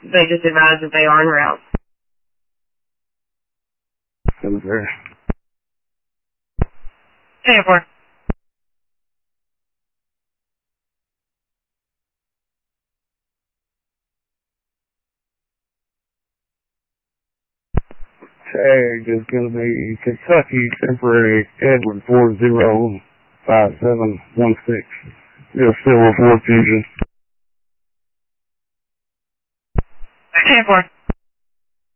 They just advised that they are en route. Over. 10-4. Tag is going to be Kentucky temporary Edward 405716. You'll still report fusion. 10-4.